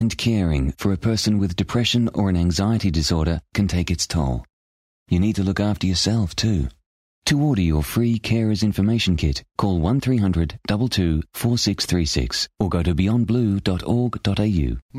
And caring for a person with depression or an anxiety disorder can take its toll. You need to look after yourself too. To order your free Carers Information Kit, call 1300 22 4636 or go to beyondblue.org.au.